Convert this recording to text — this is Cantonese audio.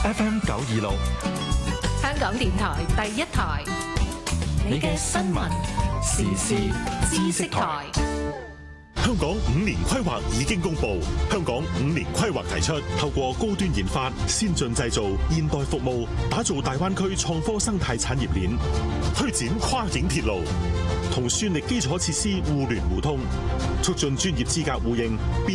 FM 926， 香港電台第一台，你嘅新聞時事知識台。 香港5年規劃已經公布，香港5年規劃提出，透過高端研發、先進製造、現代服務，打造大灣區創科生態產業鏈，推展跨境鐵路，同算力基礎設施互聯互通，促進專業資格互認。